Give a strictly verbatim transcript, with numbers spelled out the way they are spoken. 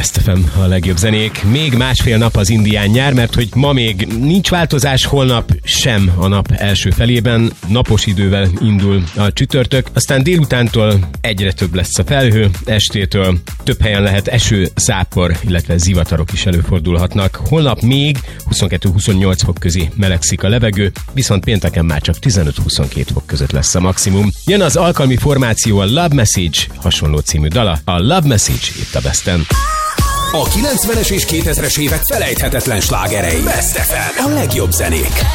Best ef em, a legjobb zenék. Még másfél nap az indián nyár, mert hogy ma még nincs változás, holnap sem a nap első felében. Napos idővel indul a csütörtök, aztán délutántól egyre több lesz a felhő, estétől több helyen lehet eső, zápor, illetve zivatarok is előfordulhatnak. Holnap még huszonkettő-huszonnyolc fok közé melegszik a levegő, viszont pénteken már csak tizenöt-huszonkét fok között lesz a maximum. Jön az alkalmi formáció, a Love Message hasonló című dala. A Love Message itt a Besten. A kilencvenes és kétezres évek felejthetetlen slágerei. Best ef em, a legjobb zenék.